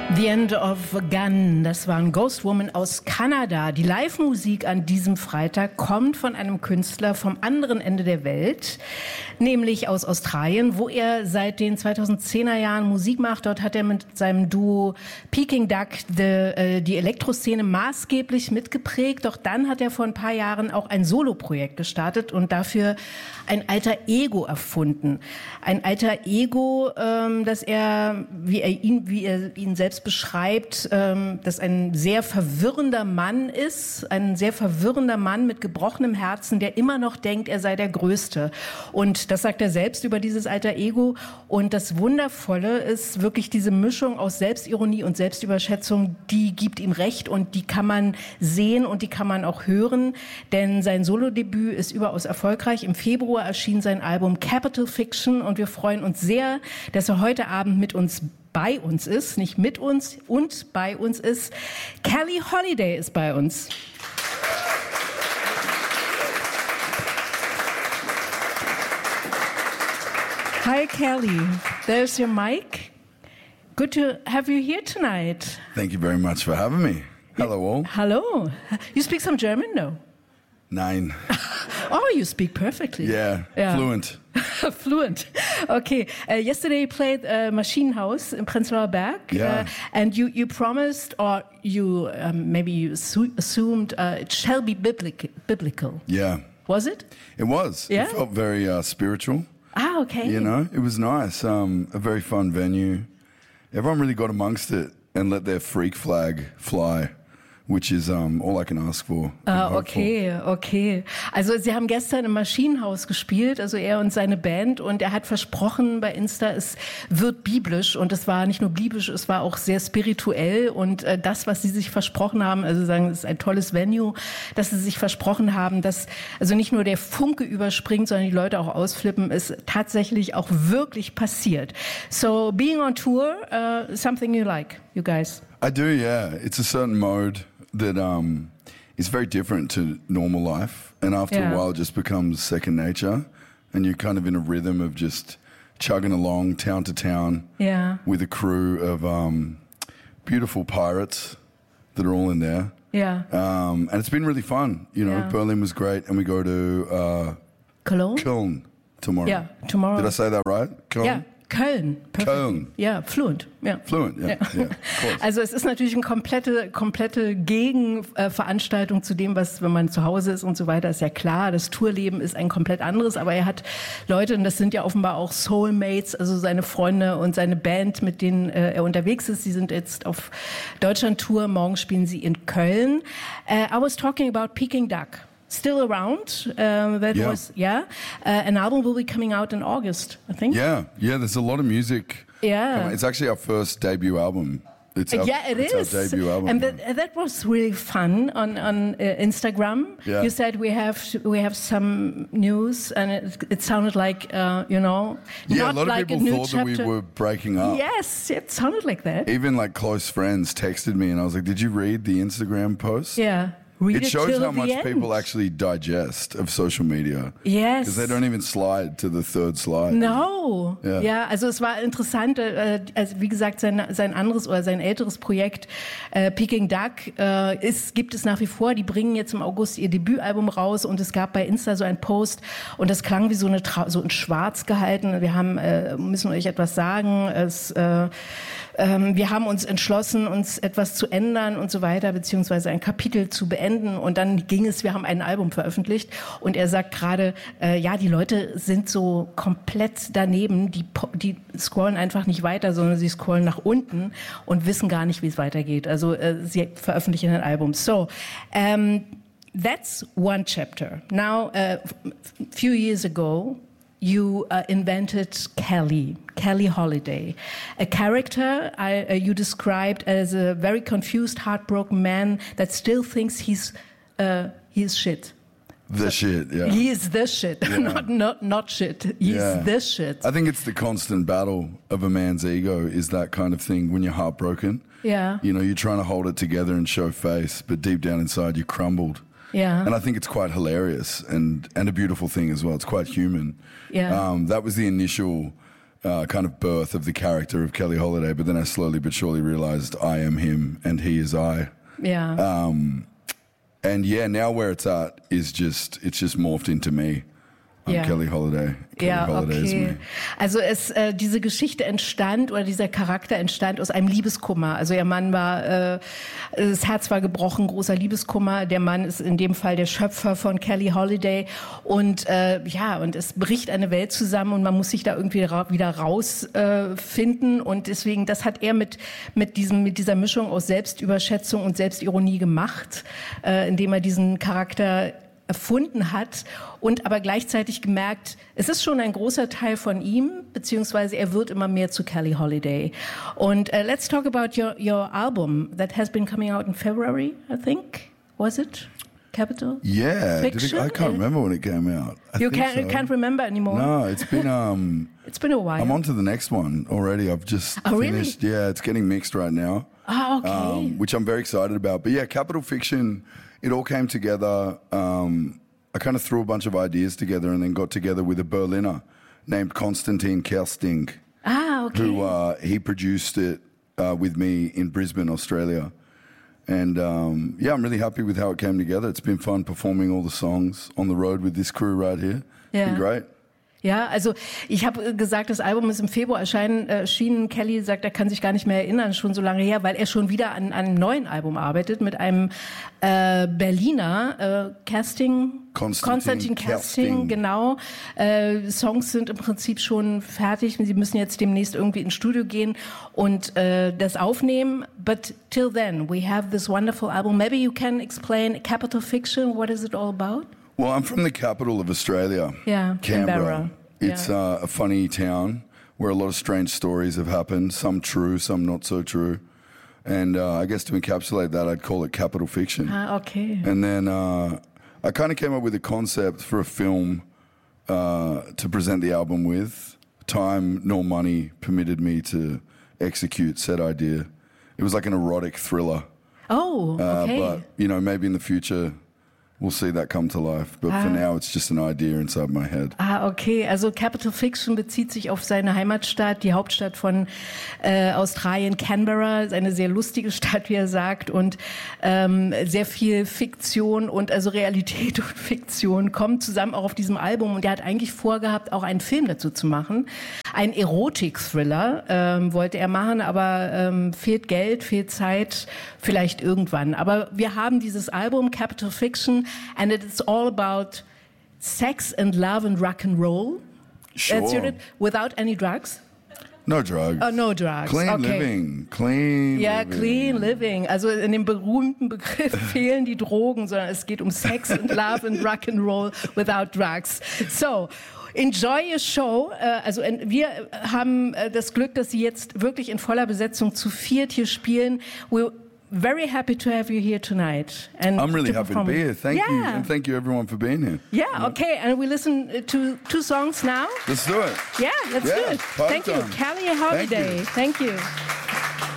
The End of a Gun, das war ein Ghost Woman aus Kanada. Die Live-Musik an diesem Freitag kommt von einem Künstler vom anderen Ende der Welt, nämlich aus Australien, wo er seit den 2010er Jahren Musik macht. Dort hat er mit seinem Duo Peking Duck die Elektroszene maßgeblich mitgeprägt. Doch dann hat er vor ein paar Jahren auch ein Soloprojekt gestartet und dafür ein Alter Ego erfunden. Ein Alter Ego, das er, wie er ihn selbst beschreibt, dass ein sehr verwirrender Mann ist, ein sehr verwirrender Mann mit gebrochenem Herzen, der immer noch denkt, er sei der Größte. Und das sagt er selbst über dieses Alter Ego. Und das Wundervolle ist wirklich diese Mischung aus Selbstironie und Selbstüberschätzung, die gibt ihm recht und die kann man sehen und die kann man auch hören, denn sein Solodebüt ist überaus erfolgreich. Im Februar erschien sein Album Capital Fiction und wir freuen uns sehr, dass er heute Abend bei uns ist, nicht mit uns und bei uns ist. Kelly Holiday ist bei uns. Hi Kelly, there's your mic. Good to have you here tonight. Thank you very much for having me. Hello all. Hello. You speak some German, no? Nein. Oh, you speak perfectly. Yeah. Fluent. Fluent. Okay. Yesterday you played Maschinenhaus in Prenzlauer Berg. Yeah. And you promised, or you maybe you assumed it shall be biblical. Yeah. Was it? It was. Yeah? It felt very spiritual. Ah, okay. You know, it was nice. A very fun venue. Everyone really got amongst it and let their freak flag fly. Which is all I can ask for. Okay. Also Sie haben gestern im Maschinenhaus gespielt, also er und seine Band, und er hat versprochen bei Insta, es wird biblisch, und es war nicht nur biblisch, es war auch sehr spirituell, und das, was Sie sich versprochen haben, also sagen, es ist ein tolles Venue, dass Sie sich versprochen haben, dass also nicht nur der Funke überspringt, sondern die Leute auch ausflippen, ist tatsächlich auch wirklich passiert. So being on tour, something you like, you guys? I do, yeah. It's a certain mode that is very different to normal life, and after a while it just becomes second nature, and you're kind of in a rhythm of just chugging along town to town with a crew of beautiful pirates that are all in there. And it's been really fun. You know, Berlin was great, and we go to Köln tomorrow. Yeah, tomorrow. Did I say that right? Köln? Yeah. Köln. Perfect. Köln. Ja, fluent. Ja. Fluent, yeah. Also es ist natürlich eine komplette Gegenveranstaltung zu dem, was, wenn man zu Hause ist und so weiter, ist ja klar. Das Tourleben ist ein komplett anderes, aber er hat Leute, und das sind ja offenbar auch Soulmates, also seine Freunde und seine Band, mit denen er unterwegs ist. Sie sind jetzt auf Deutschland-Tour. Morgen spielen sie in Köln. I was talking about Peking Duck. Still around. Was an album will be coming out in August, I think. Yeah. There's a lot of music. Yeah, it's actually our first debut album. It's our debut album. And that was really fun on Instagram. Yeah. You said we have some news, and it sounded like not a lot like of people thought that we were breaking up. Yes, it sounded like that. Even like close friends texted me, and I was like, "Did you read the Instagram post?" Yeah. It shows how much people actually digest of social media. Yes. Because they don't even slide to the third slide. No. Ja, also es war interessant, also wie gesagt, sein anderes oder sein älteres Projekt Peking Duck gibt es nach wie vor. Die bringen jetzt im August ihr Debütalbum raus, und es gab bei Insta so ein Post, und das klang wie so in Schwarz gehalten. Wir müssen euch etwas sagen. Wir haben uns entschlossen, uns etwas zu ändern und so weiter, beziehungsweise ein Kapitel zu beenden. Und dann wir haben ein Album veröffentlicht, und er sagt gerade, die Leute sind so komplett daneben, die scrollen einfach nicht weiter, sondern sie scrollen nach unten und wissen gar nicht, wie es weitergeht. Also sie veröffentlichen ein Album. So, that's one chapter. Now, a few years ago, you invented Kelly Holiday, a character you described as a very confused, heartbroken man that still thinks he's shit. Shit, yeah. He is the shit, not shit. He's the shit. I think it's the constant battle of a man's ego, is that kind of thing when you're heartbroken. Yeah. You know, you're trying to hold it together and show face, but deep down inside you crumbled. Yeah. And I think it's quite hilarious and a beautiful thing as well. It's quite human. Yeah. That was the initial kind of birth of the character of Kelly Holiday, but then I slowly but surely realized I am him and he is I. Yeah. And yeah, now where it's at is it's just morphed into me. I'm Kelly Holiday. Kelly Holiday is me. Also diese Geschichte entstand oder dieser Charakter entstand aus einem Liebeskummer. Also ihr Mann war, das Herz war gebrochen, großer Liebeskummer. Der Mann ist in dem Fall der Schöpfer von Kelly Holiday und und es bricht eine Welt zusammen und man muss sich da irgendwie wieder rausfinden und deswegen, das hat er mit dieser Mischung aus Selbstüberschätzung und Selbstironie gemacht, indem er diesen Charakter erfunden hat und aber gleichzeitig gemerkt, es ist schon ein großer Teil von ihm, beziehungsweise er wird immer mehr zu Kelly Holiday. Und let's talk about your album that has been coming out in February, I think. Was it? Capital? Yeah. I can't remember when it came out. You can't remember anymore? No, it's been... it's been a while. I'm on to the next one already. I've just finished. Really? Yeah, it's getting mixed right now. Oh, okay. Which I'm very excited about. But yeah, Capital Fiction... It all came together. I kind of threw a bunch of ideas together and then got together with a Berliner named Konstantin Kersting. Okay. Who he produced it with me in Brisbane, Australia. And I'm really happy with how it came together. It's been fun performing all the songs on the road with this crew right here. It's been great. Ja, also ich habe gesagt, das Album ist im Februar erschienen. Kelly sagt, er kann sich gar nicht mehr erinnern, schon so lange her, weil er schon wieder an einem neuen Album arbeitet mit einem Berliner Konstantin Kersting, genau. Songs sind im Prinzip schon fertig. Sie müssen jetzt demnächst irgendwie ins Studio gehen und das aufnehmen. But till then, we have this wonderful album. Maybe you can explain Capital Fiction. What is it all about? Well, I'm from the capital of Australia, Canberra. It's a funny town where a lot of strange stories have happened, some true, some not so true. And I guess to encapsulate that, I'd call it Capital Fiction. Okay. And then I kind of came up with a concept for a film to present the album with. Time nor money permitted me to execute said idea. It was like an erotic thriller. Oh, okay. But, maybe in the future... We'll see that come to life. But for now, it's just an idea inside my head. Okay. Also Capital Fiction bezieht sich auf seine Heimatstadt, die Hauptstadt von Australien, Canberra. Ist eine sehr lustige Stadt, wie er sagt. Und sehr viel Fiktion und also Realität und Fiktion kommen zusammen auch auf diesem Album. Und er hat eigentlich vorgehabt, auch einen Film dazu zu machen. Ein Erotik-Thriller wollte er machen, aber fehlt Geld, fehlt Zeit, vielleicht irgendwann. Aber wir haben dieses Album, Capital Fiction, and it's all about sex and love and rock and roll. Sure. That's it, without any drugs? No drugs. Oh, no drugs. Clean living. Clean living. Clean living. Also in dem berühmten Begriff fehlen die Drogen, sondern es geht um Sex and love and rock and roll without drugs. So, enjoy your show. Also wir haben das Glück, dass Sie jetzt wirklich in voller Besetzung zu viert hier spielen. We're very happy to have you here tonight. And I'm really happy to be here. Thank you. And thank you everyone for being here. Yeah, okay. And we listen to two songs now. Let's do it. Yeah, let's do it. Thank you. Kelly Holiday. Thank you.